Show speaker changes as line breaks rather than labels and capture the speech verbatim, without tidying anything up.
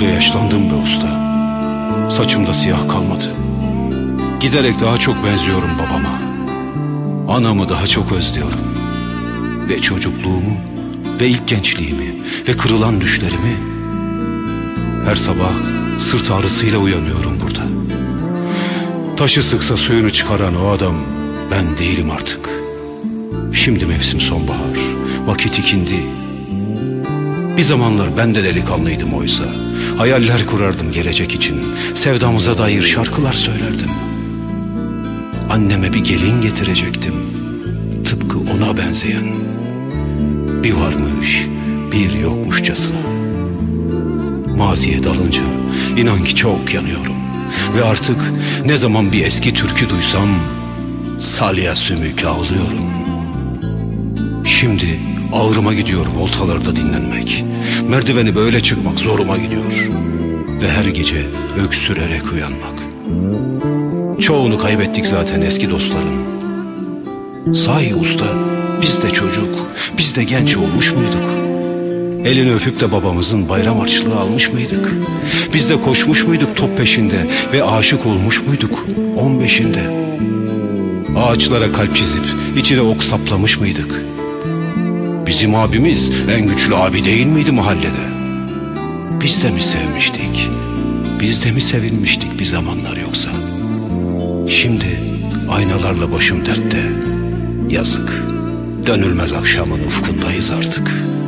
Gitgide yaşlandım be usta. Saçımda siyah kalmadı. Giderek daha çok benziyorum babama. Anamı daha çok özlüyorum. Ve çocukluğumu, ve ilk gençliğimi, ve kırılan düşlerimi. Her sabah sırt ağrısıyla uyanıyorum burada. Taşı sıksa suyunu çıkaran o adam ben değilim artık. Şimdi mevsim sonbahar, vakit ikindi. Bir zamanlar ben de delikanlıydım oysa. Hayaller kurardım gelecek için. Sevdamıza dair şarkılar söylerdim. Anneme bir gelin getirecektim. Tıpkı ona benzeyen. Bir varmış, bir yokmuşçasına. Maziye dalınca inan ki çok yanıyorum. Ve artık ne zaman bir eski türkü duysam salya sümük ağlıyorum. Şimdi ağrıma gidiyor voltalarda dinlenmek. Merdiveni böyle çıkmak zoruma gidiyor. Ve her gece öksürerek uyanmak. Çoğunu kaybettik zaten eski dostların. Sahi usta, biz de çocuk, biz de genç olmuş muyduk? Elini öpüp de babamızın bayram harçlığı almış mıydık? Biz de koşmuş muyduk top peşinde ve aşık olmuş muyduk on beşinde? Ağaçlara kalp çizip içine ok saplamış mıydık? Bizim abimiz en güçlü abi değil miydi mahallede? Biz de mi sevmiştik? Biz de mi sevilmiştik bir zamanlar yoksa? Şimdi aynalarla başım dertte. Yazık, dönülmez akşamın ufkundayız artık.